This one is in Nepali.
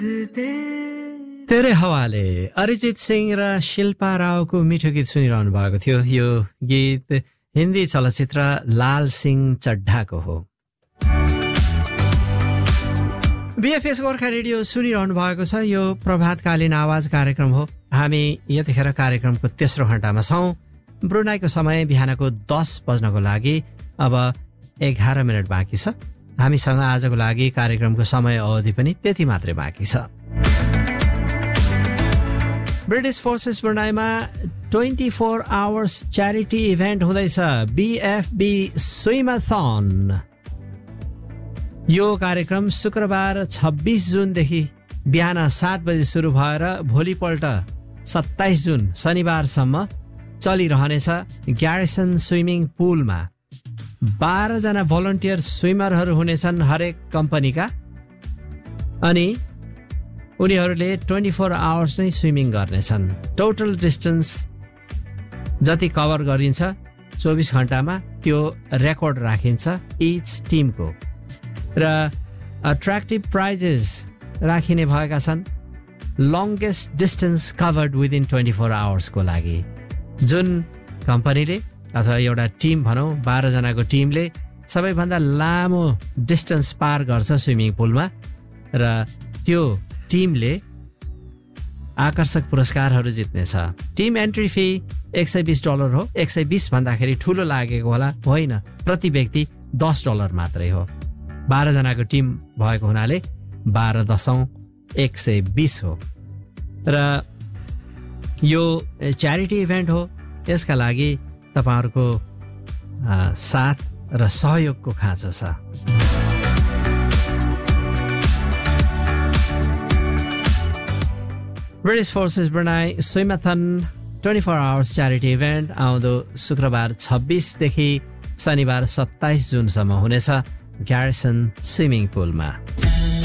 तेरे हवाले अरिजित सिंह र शिल्पा रावको मिठो गीत सुनिरहनु भएको थियो। यो गीत हिन्दी चलचित्र लाल सिंह चड्ढाको हो। बीएफएस गोर्खा रेडियो सुनिरहनु भएको छ। यो प्रभातकालीन आवाज कार्यक्रम हो। हामी यतिखेर कार्यक्रमको तेस्रो घण्टामा छौँ। ब्रुनाईको समय बिहानको 10 बज्नको लागि अब 11 मिनट बाँकी छ। हामीसँग आजको लागि कार्यक्रमको समय अवधि पनि त्यति मात्रै बाँकी छ। British forces ब्रुनाईमा 24 hours charity event हुँदैछ, BFB स्विमाथन। यो कार्यक्रम शुक्रबार 26 जुनदेखि बिहान 7 बजे सुरु भएर भोलिपल्ट 27 जुन शनिबारसम्म चलिरहनेछ। ग्यारिसन स्विमिङ पुलमा 12 जना भलन्टियर स्विमरहरू हुनेछन् हरेक कम्पनीका, अनि उनीहरूले 24 आवर्स नै स्विमिङ गर्नेछन्। टोटल डिस्टेन्स जति कभर गरिन्छ 24 घण्टामा त्यो रेकर्ड राखिन्छ इच टिमको, र अट्र्याक्टिभ प्राइजेस राखिने भएका छन् लङ्गेस्ट डिस्टेन्स कभर्ड विदिन 24 आवर्सको लागि। जुन कम्पनीले अथवा एउटा टिम भनौँ 12 जनाको टिमले सबैभन्दा लामो डिस्टेन्स पार गर्छ स्विमिङ पुलमा, र त्यो टिमले आकर्षक पुरस्कारहरू जित्नेछ। टिम एन्ट्री फी $120 हो। 120 भन्दाखेरि ठुलो लागेको होला, होइन, प्रति व्यक्ति $10 मात्रै हो। 12 जनाको टिम भएको हुनाले 12.120 हो। र यो च्यारिटी इभेन्ट हो। यसका लागि तपाईहरुको साथ र सहयोगको खाँचो छ। British forces Brunei स्विमाथन 24 hours charity event आउँदो शुक्रबार 26 देखि शनिबार 27 जुनसम्म हुनेछ ग्यारिसन स्विमिङ पुलमा।